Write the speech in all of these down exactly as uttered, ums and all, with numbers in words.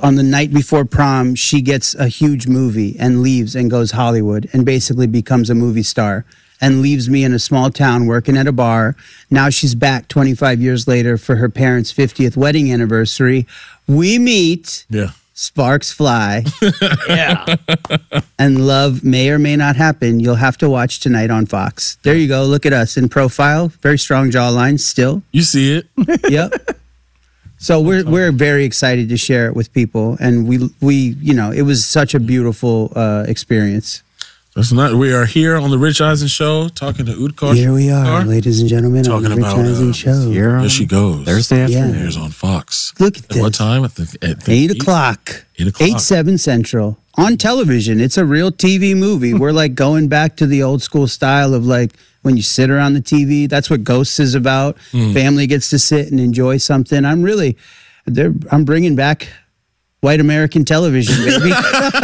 on the night before prom, she gets a huge movie and leaves and goes Hollywood and basically becomes a movie star and leaves me in a small town working at a bar. Now she's back twenty-five years later for her parents' fiftieth wedding anniversary. We meet. Yeah. Sparks fly. Yeah. And love may or may not happen. You'll have to watch tonight on Fox. There you go. Look at us in profile. Very strong jawline still. You see it. Yep. So we're we're very excited to share it with people, and we we you know it was such a beautiful uh, experience. That's not. We are here on the Rich Eisen Show talking to Utkar. Here we are, ladies and gentlemen, talking on the Rich about Eisen uh, Show. Here There she goes. Thursday afternoon. Yeah. Here's on Fox. Look at At this. what time? At the, at the Eight o'clock. Eight o'clock. Eight seven Central on television. It's a real T V movie. We're like going back to the old school style of like when you sit around the T V. That's what Ghosts is about. Mm. Family gets to sit and enjoy something. I'm really, they're, I'm bringing back white American television, baby.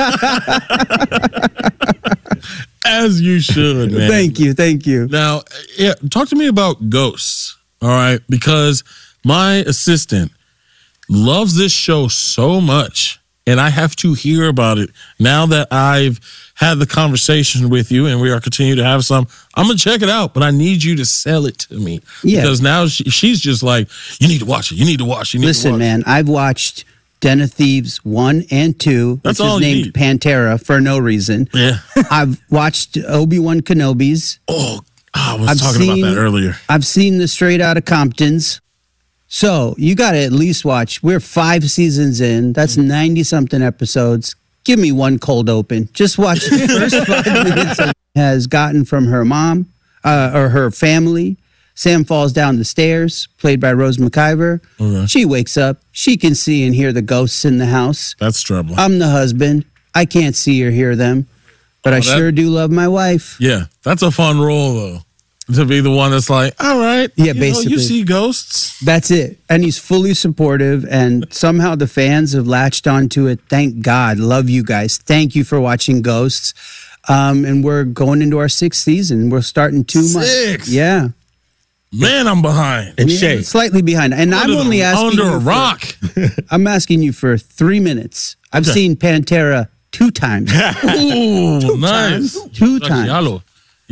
As you should, man. Thank you, thank you. Now, yeah, talk to me about Ghosts, all right? Because my assistant loves this show so much, and I have to hear about it now that I've had the conversation with you, and we are continuing to have some. I'm gonna check it out, but I need you to sell it to me Yeah. because now she, she's just like, you need to watch it. You need to watch it. You need to Listen, watch man, I've watched Den of Thieves one and two, That's which all is you named need. Pantera for no reason. it. Yeah. I've watched Obi-Wan Kenobi's. Oh, I was I've talking seen- about that earlier. I've seen the Straight Outta Comptons. So you got to at least watch. We're five seasons in. That's ninety-something episodes. Give me one cold open. Just watch the first five minutes. Of has gotten from her mom uh, or her family. Sam falls down the stairs, played by Rose McIver. Okay. She wakes up. She can see and hear the ghosts in the house. That's trouble. I'm the husband. I can't see or hear them, but I that- sure do love my wife. Yeah, that's a fun role though. To be the one that's like, all right, Yeah, you know, basically. you see ghosts. That's it. And he's fully supportive. And somehow the fans have latched onto it. Thank God. Love you guys. Thank you for watching Ghosts. Um, and we're going into our sixth season. We're starting two months. Six? Yeah. Man, I'm behind. And Yeah, Shay, slightly behind. And I'm Under only the- asking under you a for- rock. I'm asking you for three minutes. I've Okay. seen Pantera two times. Ooh, nice. Two times. Yalo.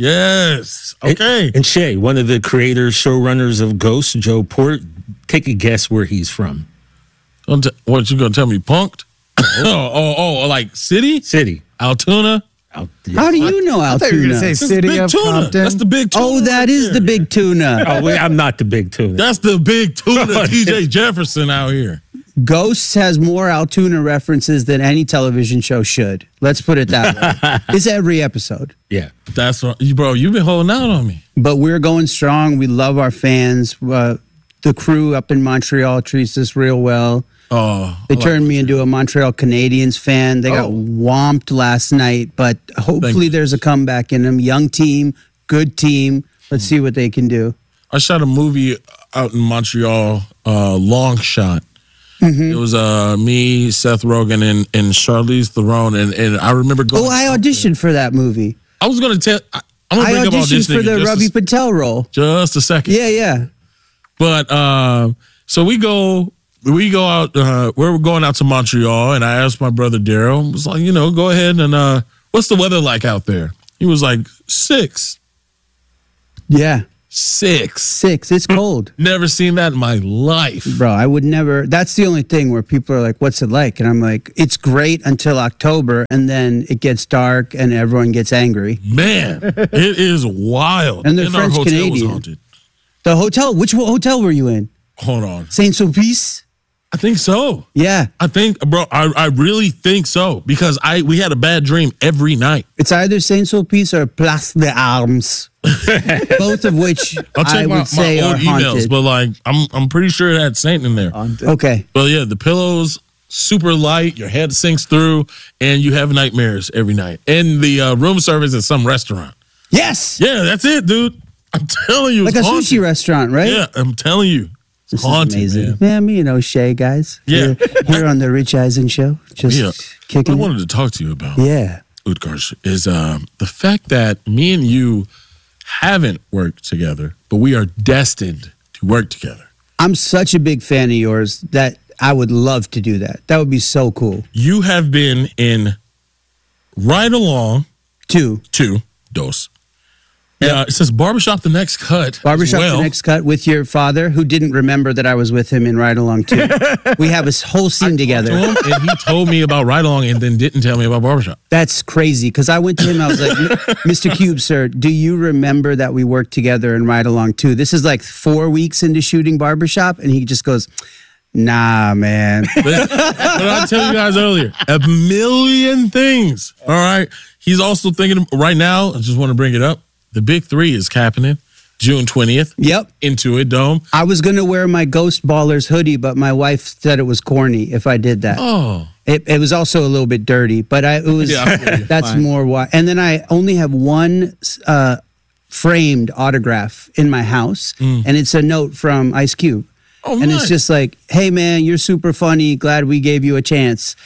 Yes. Okay. and Shay, one of the creators, showrunners of Ghost, Joe Port. Take a guess where he's from. Don't t- what you gonna tell me? Punked? oh, oh, oh, like city? City. Altoona? Out How do you know I thought you were Altoona? going to say That's the City big of tuna. Compton. That's the big tuna. Oh, that right is there. the big tuna. Oh, wait, I'm not the big tuna. That's the big tuna. T J Jefferson out here. Ghosts has more Altoona references than any television show should. Let's put it that way. It's every episode. Yeah. That's right. You, bro, you've been holding out on me. But we're going strong. We love our fans. Uh, the crew up in Montreal treats us real well. Oh, They I like turned me into a Montreal Canadiens fan. They got Oh. whomped last night, but hopefully you. there's a comeback in them. Young team, good team. Let's see what they can do. I shot a movie out in Montreal, uh, Long Shot. Mm-hmm. It was uh, me, Seth Rogen, and, and Charlize Theron. And, and I remember going. Oh, I auditioned for that movie. I was going to tell. I, I'm I going to bring up auditioned auditioning for the in just, Ravi a, Patel role. just a second. Yeah, yeah. But uh, so we go, we go out. Uh, we're going out to Montreal, and I asked my brother Daryl. Was like, you know, go ahead and uh, what's the weather like out there? He was like six, Yeah. six. Six. It's cold. Never seen that in my life. Bro, I would never. That's the only thing where people are like, what's it like? And I'm like, it's great until October, and then it gets dark and everyone gets angry. Man, it is wild. And they're our hotel was French-Canadian. haunted. The hotel, which ho- hotel were you in? Hold on. Saint Sulpice? I think so. Yeah. I think, bro, I, I really think so because I we had a bad dream every night. It's either Saint Sulpice or Place des Armes, both of which I'll check I my, would say my are old emails, haunted. but like I'm I'm pretty sure it had Saint in there. Okay. But yeah, the pillows super light, your head sinks through, and you have nightmares every night. And the uh, room service at some restaurant. Yes. Yeah, that's it, dude. I'm telling you, Like it's a haunted. sushi restaurant, right? Yeah, I'm telling you, it's This haunted, is amazing. man. Yeah, me and O'Shea, guys. Yeah. Here, here on the Rich Eisen Show. Just Yeah. What I kicking it. wanted to talk to you about, Yeah. Utkarsh, is um, the fact that me and you haven't worked together, but we are destined to work together. I'm such a big fan of yours that I would love to do that. That would be so cool. You have been in Ride Along Two. two, Dos. Yeah, uh, it says Barbershop The Next Cut. Barbershop well. The Next Cut with your father, who didn't remember that I was with him in Ride Along two. We have a whole scene together. To him, and he told me about Ride Along and then didn't tell me about Barbershop. That's crazy, because I went to him, I was like, Mister Cube, sir, do you remember that we worked together in Ride Along two? This is like four weeks into shooting Barbershop, and he just goes, nah, man. But, but I tell you guys earlier, a million things. All right. He's also thinking right now, I just want to bring it up. The Big Three is happening June twentieth. Yep. Intuit Dome. I was going to wear my Ghost Ballers hoodie, but my wife said it was corny if I did that. Oh. It, it was also a little bit dirty, but I, it was, Yeah, that's fine. more why. And then I only have one uh, framed autograph in my house, and it's a note from Ice Cube. Oh, And nice. it's just like, hey, man, you're super funny. Glad we gave you a chance.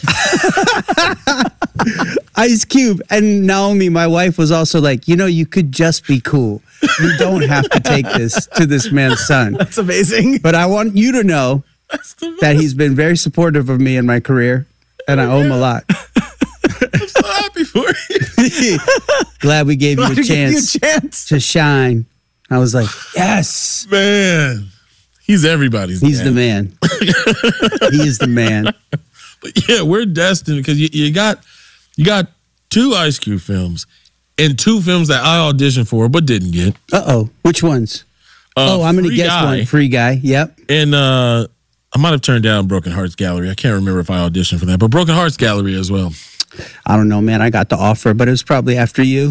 Ice Cube. And Naomi, my wife, was also like, you know, you could just be cool. You don't have to take this to this man's son. That's amazing. But I want you to know that he's been very supportive of me in my career, and I owe him a lot. I'm so happy for you. Glad we gave you Glad a to give you a chance chance. to shine. I was like, yes, Man. He's everybody's he's dad. the man. He is the man. But yeah, we're destined because you, you got you got two Ice Cube films and two films that I auditioned for but didn't get. Uh-oh. Which ones? Uh, oh, I'm going to Free guess Guy, one. Free Guy. Yep. And uh, I might have turned down Broken Hearts Gallery. I can't remember if I auditioned for that, but Broken Hearts Gallery as well. I don't know, man. I got the offer, but it was probably after you.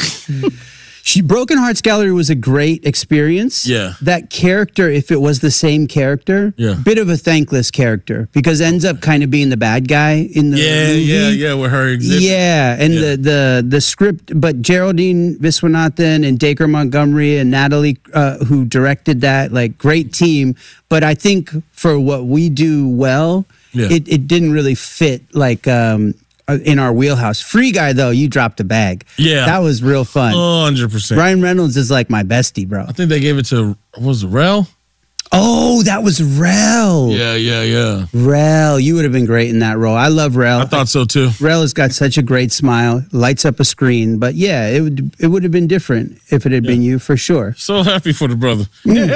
She Broken Hearts Gallery was a great experience. Yeah. That character, if it was the same character, Yeah. bit of a thankless character because ends up kind of being the bad guy in the Yeah, movie. yeah, yeah, with her exhibit. Yeah, and Yeah. the the the script, but Geraldine Viswanathan and Dacre Montgomery and Natalie, uh, who directed that, like great team. But I think for what we do well, Yeah. it it didn't really fit like um, uh, in our wheelhouse. Free Guy though, you dropped a bag. Yeah. that was real fun. one hundred percent. Ryan Reynolds is like my bestie, bro. I think they gave it to, what was it, Rel? Oh, that was Rel. Yeah, yeah, yeah. Rel, you would have been great in that role. I love Rel. I thought so too. Rel has got such a great smile, lights up a screen. But yeah, it would it would have been different if it had been you for sure. So happy for the brother.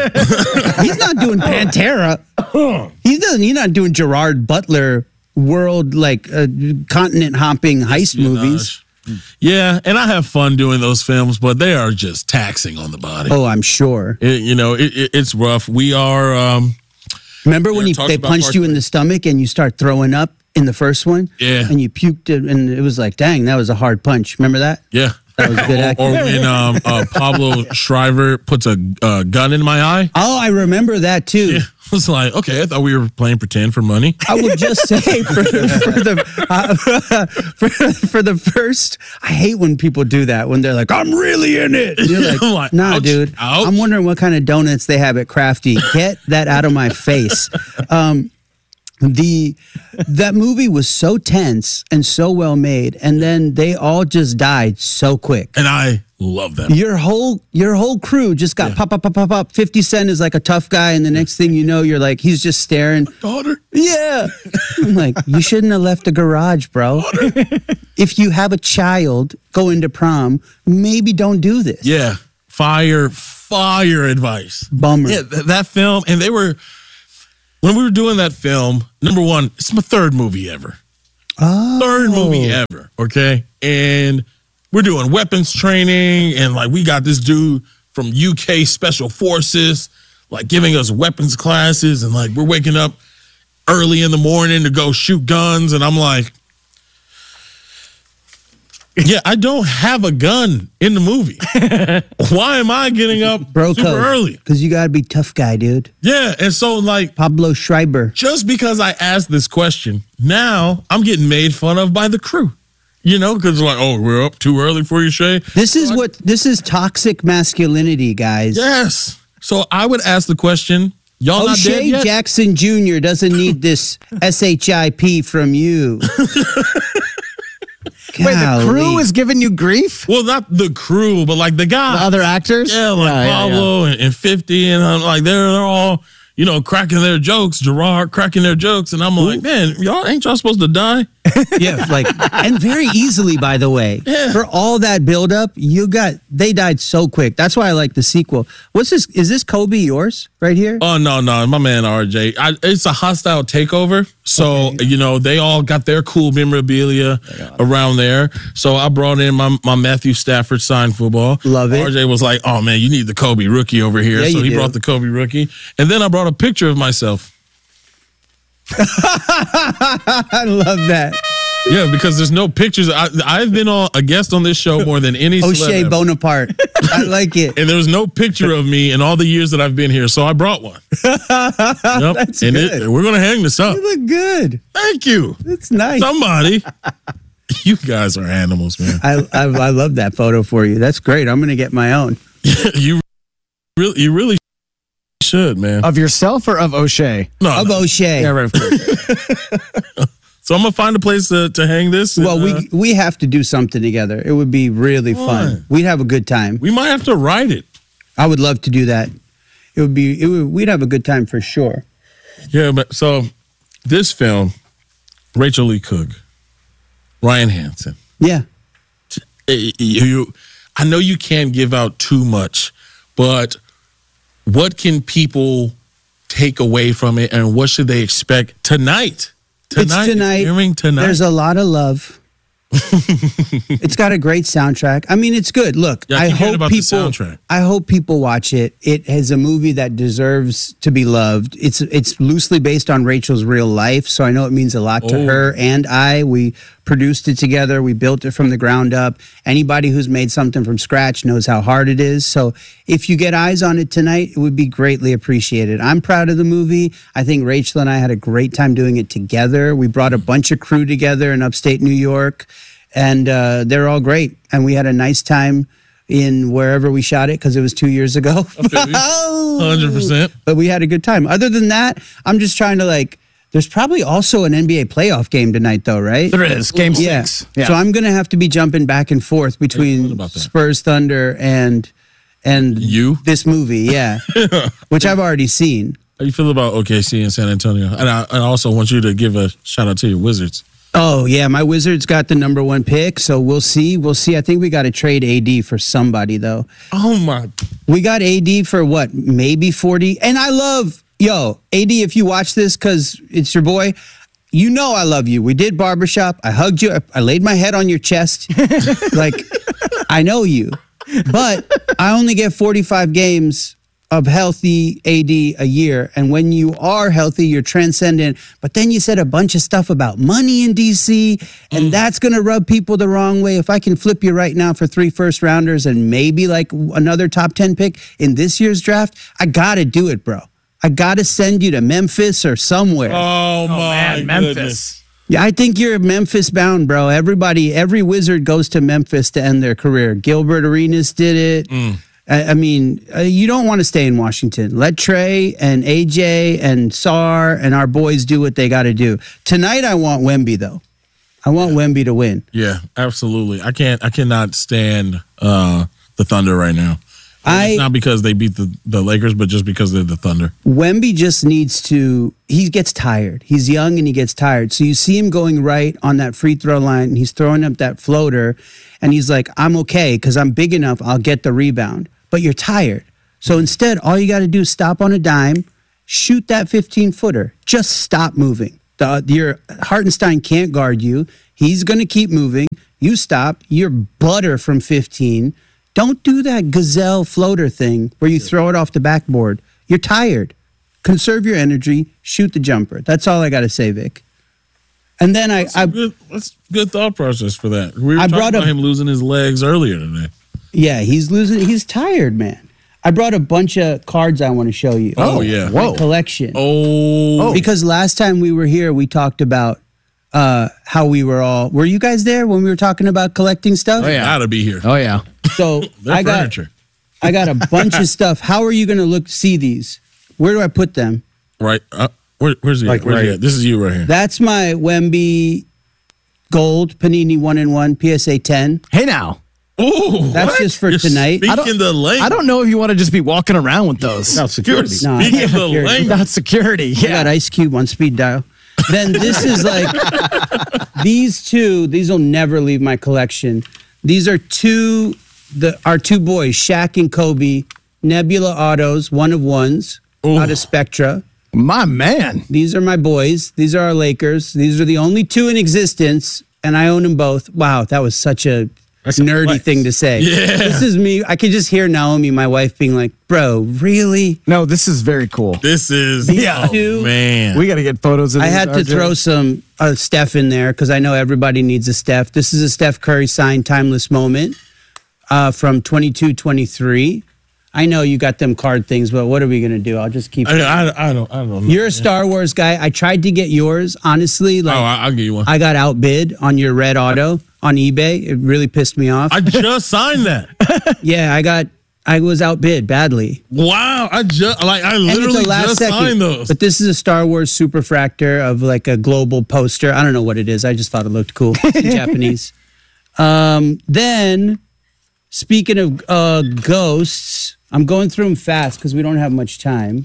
He's not doing Pantera. He doesn't. He's not doing Gerard Butler world like uh, continent hopping heist movies. Yeah, and I have fun doing those films, but they are just taxing on the body. Oh, I'm sure. It- you know, it, it, it's rough. We are. Um, Remember when Yeah, he, talked they about punched part you in three. the stomach and you start throwing up in the first one? Yeah. And you puked it, and it was like, dang, that was a hard punch. Remember that? yeah. That was good Or, acting. or when um, uh, Pablo Shriver puts a uh, gun in my eye. Oh, I remember that too. Yeah. I was like, okay, I thought we were playing pretend for money. I will just say for, for the uh, for, for the first, I hate when people do that when they're like, "I'm really in it." And you're like, I'm like, "Nah, ouch, dude." ouch. I'm wondering what kind of donuts they have at Crafty. Get that out of my face. Um, the that movie was so tense and so well made, and then they all just died so quick. And I love them. Your whole your whole crew just got pop pop pop pop pop. Fifty Cent is like a tough guy, and the next thing you know, you're like, he's just staring. Daughter. Yeah. I'm like, you shouldn't have left the garage, bro. If you have a child going to prom, maybe don't do this. Yeah. Fire, fire advice. Bummer. Yeah, th- that film, and they were, when we were doing that film, number one, it's my third movie ever. Oh. Third movie ever, okay? And we're doing weapons training, and like we got this dude from U K Special Forces, like giving us weapons classes, and like we're waking up early in the morning to go shoot guns, and I'm like, yeah, I don't have a gun in the movie. Why am I getting up Bro super early? Because you got to be tough guy, dude. Yeah, and so like Pablo Schreiber. just because I asked this question, now I'm getting made fun of by the crew. You know, because like, oh, we're up too early for you, Shay. This is what, this is toxic masculinity, guys. Yes. So I would ask the question, y'all not dead O'Shea yet? Jackson Junior doesn't need this S H I P from you. Wait, the crew Golly. is giving you grief? Well, not the crew, but like the guy. The other actors? Yeah, like Yeah, yeah, yeah. Pablo And, and fifty, and I'm like, they're, they're all, you know, cracking their jokes, Gerard cracking their jokes. And I'm like, man, y'all ain't y'all supposed to die? Yeah, like, and very easily, by the way. Yeah. For all that buildup, you got, they died so quick. That's why I like the sequel. What's this? Is this Kobe yours right here? Oh, no, no. My man, R J. I, it's a hostile takeover. So, Okay. you know, they all got their cool memorabilia around there. So I brought in my, my Matthew Stafford signed football. Love it. R J was like, oh, man, you need the Kobe rookie over here. Yeah, so you he do. brought the Kobe rookie. And then I brought a picture of myself. I love that. Yeah, because there's no pictures. I, I've been on a guest on this show more than any celeb O'Shea ever. Bonaparte. I like it. And there was no picture of me in all the years that I've been here, so I brought one. Yep. That's and good. It, we're gonna hang this up. You look good. Thank you. It's nice. Somebody. You guys are animals, man. I, I I love that photo for you. That's great. I'm gonna get my own. you really, you really should, man. Of yourself or of O'Shea? No, Of no. O'Shea. Yeah, right, of course. So I'm gonna find a place to, to hang this. and, Well, uh, we we have to do something together. It would be really Fun. fun. We'd have a good time. we might have to write it. I would love to do that. It would be. It would, we'd have a good time for sure. Yeah, but so this film, Rachel Lee Cook, Ryan Hansen. Yeah. eh, you, I know you can't give out too much, but what can people take away from it, and what should they expect tonight? Tonight, it's tonight. Hearing tonight. There's a lot of love. It's got a great soundtrack. I mean, it's good. Look, Yeah, I I keep hearing hope about the people. soundtrack. I hope people watch it. It is a movie that deserves to be loved. It's it's loosely based on Rachel's real life, so I know it means a lot to Oh. her and I. We produced it together. We built it from the ground up. Anybody who's made something from scratch knows how hard it is. So if you get eyes on it tonight, it would be greatly appreciated. I'm proud of the movie. I think Rachel and I had a great time doing it together. We brought a bunch of crew together in upstate New York, and uh, they're all great. And we had a nice time in wherever we shot it because it was two years ago. one hundred percent. But we had a good time. Other than that, I'm just trying to like, there's probably also an N B A playoff game tonight though, right? There is. Game Yeah. six. Yeah. So I'm going to have to be jumping back and forth feel between about that? Spurs Thunder and and You? this movie, yeah. Which I've already seen. How you feel about O K C and San Antonio? And I, I also want you to give a shout out to your Wizards. Oh, yeah, my Wizards got the number one pick, so we'll see. We'll see. I think we got to trade A D for somebody though. Oh my! We got A D for what? Maybe forty. And I love, yo, A D, if you watch this, because it's your boy, you know I love you. We did barbershop. I hugged you. I, I laid my head on your chest. Like, I know you. But I only get forty-five games of healthy A D a year. And when you are healthy, you're transcendent. But then you said a bunch of stuff about money in D C, and that's going to rub people the wrong way. If I can flip you right now for three first rounders and maybe like another top ten pick in this year's draft, I got to do it, bro. I got to send you to Memphis or somewhere. Oh, my Man, goodness. Memphis. Yeah, I think you're Memphis bound, bro. Everybody, every Wizard goes to Memphis to end their career. Gilbert Arenas did it. I, I mean, uh, you don't want to stay in Washington. Let Trey and A J and Sar and our boys do what they got to do. Tonight, I want Wemby, though. I want Wemby to win. Yeah, absolutely. I can't. I cannot stand uh, the Thunder right now. I- it's not because they beat the, the Lakers, but just because they're the Thunder. Wemby just needs to, he gets tired. He's young and he gets tired. So you see him going right on that free throw line and he's throwing up that floater and he's like, I'm okay because I'm big enough. I'll get the rebound. But you're tired. So instead, all you got to do is stop on a dime, shoot that fifteen footer. Just stop moving. The, your Hartenstein can't guard you. He's going to keep moving. You stop. You're butter from fifteen. Don't do that gazelle floater thing where you throw it off the backboard. You're tired. Conserve your energy. Shoot the jumper. That's all I got to say, Vic. And then I, I Good, that's good thought process for that. We were I talking brought about up- him losing his legs earlier today. yeah, he's losing. He's tired, man. I brought a bunch of cards I want to show you. Oh, yeah. My Whoa. collection. Oh, Because last time we were here, we talked about uh, how we were all. Were you guys there when we were talking about collecting stuff? Oh, yeah. gotta be here. Oh, yeah. So They're I got furniture. I got a bunch of stuff. How are you going to look see these? Where do I put them? Right. Uh, where, where's he? Like at? Where's he right- at? This is you right here. That's my Wemby Gold Panini one and one P S A ten. Hey, now. Ooh, That's what? just for You're tonight. Speaking I don't- the language. I don't know if you want to just be walking around with those. Without security. You're No, speaking yeah, the security. language. Without security. I got Yeah. Ice Cube on speed dial. Then this is like, these two, these will never leave my collection. These are two, the our two boys, Shaq and Kobe, Nebula Autos, one of ones, Ooh. out of Spectra. My man. These are my boys. These are our Lakers. These are the only two in existence, and I own them both. Wow, that was such a That's a nerdy flex. thing to say. Yeah. This is me. I could just hear Naomi, my wife, being like, bro, really? No, this is very cool. This is, Yeah. oh, man. We got to get photos of I these, had to R J. throw some uh, Steph in there because I know everybody needs a Steph. This is a Steph Curry signed timeless moment uh, from twenty-two twenty-three. I know you got them card things, but what are we going to do? I'll just keep I, I, I don't, I don't know. You're a Star Wars guy. I tried to get yours. Honestly, Oh, like I, I'll give you one. I, I got outbid on your red auto on eBay. It really pissed me off. just signed that. yeah, I got I was outbid badly. Wow. I just, like, I And at literally the last just second. signed those. But this is a Star Wars superfractor of like a global poster. I don't know what it is. I just thought it looked cool. It's in Japanese. Um, then, speaking of uh, ghosts, I'm going through them fast because we don't have much time.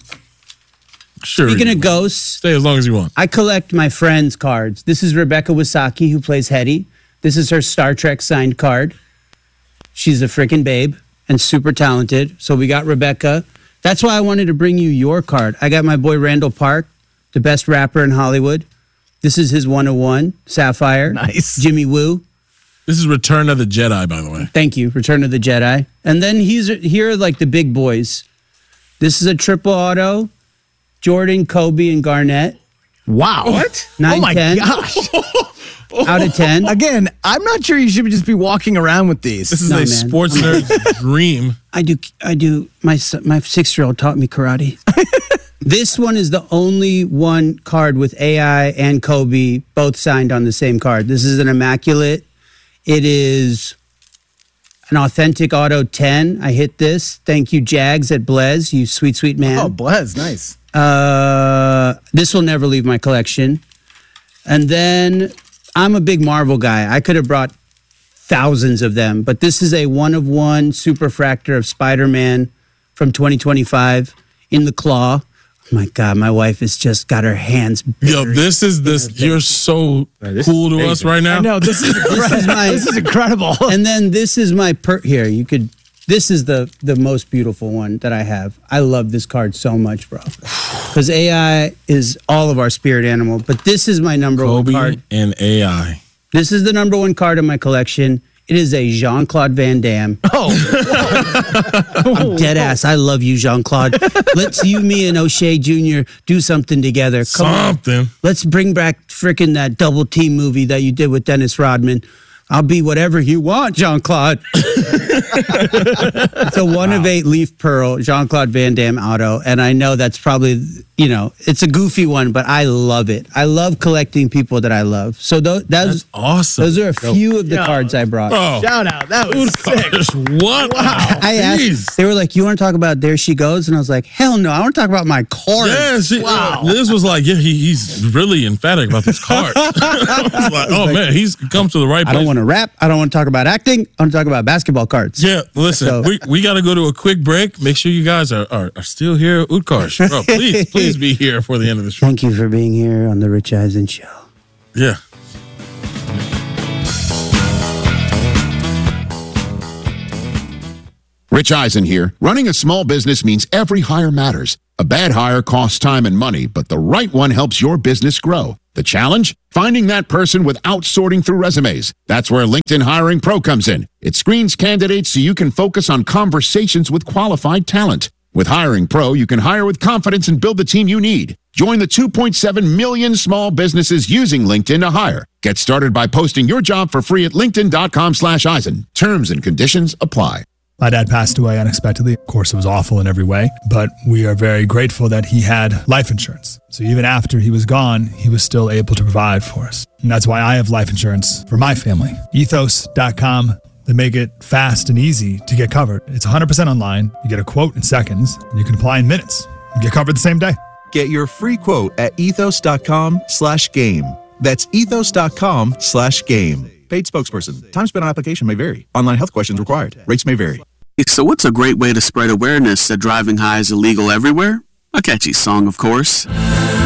Sure. Speaking you of will. ghosts, Stay as long as you want. I collect my friends' cards. This is Rebecca Wasaki, who plays Hetty. This is her Star Trek signed card. She's a freaking babe and super talented. So we got Rebecca. That's why I wanted to bring you your card. I got my boy Randall Park, the best rapper in Hollywood. This is his one oh one, Sapphire. Nice. Jimmy Woo. This is Return of the Jedi, by the way. Thank you. Return of the Jedi. And then he's here are like the big boys. This is a triple auto. Jordan, Kobe, and Garnett. Wow. What? nine Oh my ten gosh. out of ten. Again, I'm not sure you should just be walking around with these. This is No, a man. sports nerd's dream. I do. I do. My son- my six year old taught me karate. This one is the only one card with A I and Kobe both signed on the same card. This is an immaculate. It is an authentic auto ten. I hit this. Thank you, Jags at Blez. You sweet sweet man. Oh, Blez, nice. Uh, this will never leave my collection. And then I'm a big Marvel guy. I could have brought thousands of them, but this is a one of one superfractor of Spider-Man from twenty twenty-five in the claw. Oh my God, my wife has just got her hands. Yo, this is this. You're so this cool is to us amazing. right now. I know, this is, This is my, this is incredible. and then this is my per here. You could. This is the the most beautiful one that I have. I love this card so much, bro. Because A I is all of our spirit animal, but this is my number Kobe one card. and A I. This is the number one card in my collection. It is a Jean-Claude Van Damme. I'm dead ass. I love you, Jean-Claude. Let's you, me, and O'Shea Junior do something together. Come on. Something. Let's bring back frickin' that double team movie that you did with Dennis Rodman. I'll be whatever you want, Jean-Claude. It's a one of eight leaf pearl, Jean-Claude Van Damme auto. And I know that's probably, you know, it's a goofy one, but I love it. I love collecting people that I love. So those, That's awesome. those are a few of the Yeah. cards I brought. oh, Shout out. That was sick. what? Wow. I asked, they were like, you want to talk about There She Goes? And I was like, hell no, I want to talk about my card. Yeah, she, wow. Liz was like, yeah, he, he's really emphatic about this card. I was like, oh man, he's come to the right I place. don't want to rap. I don't want to talk about acting. I want to talk about basketball cards. Yeah, listen, So- we, we got to go to a quick break. Make sure you guys are, are, are still here at Utkarsh. Bro, please, please be here for the end of the show. Thank you for being here on the Rich Eisen Show. Yeah. Rich Eisen here. Running a small business means every hire matters. A bad hire costs time and money, but the right one helps your business grow. The challenge? Finding that person without sorting through resumes. That's where LinkedIn Hiring Pro comes in. It screens candidates so you can focus on conversations with qualified talent. With Hiring Pro, you can hire with confidence and build the team you need. Join the two point seven million small businesses using LinkedIn to hire. Get started by posting your job for free at linkedin.com slash Eisen. Terms and conditions apply. My dad passed away unexpectedly. Of course, it was awful in every way, but we are very grateful that he had life insurance. So even after he was gone, he was still able to provide for us. And that's why I have life insurance for my family. ethos dot com. They make it fast and easy to get covered. It's one hundred percent online. You get a quote in seconds, and you can apply in minutes. You get covered the same day. Get your free quote at ethos.com slash game. That's ethos.com slash game. paid spokesperson. Time spent on application may vary. Online health questions required. Rates may vary. So what's a great way to spread awareness that driving high is illegal everywhere? A catchy song, of course.